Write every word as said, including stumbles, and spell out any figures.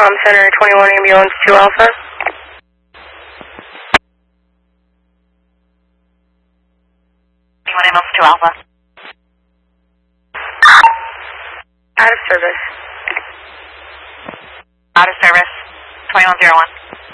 Com Center twenty-one Ambulance two Alpha. twenty-one Ambulance two Alpha. Out of service. Out of service. twenty-one zero one.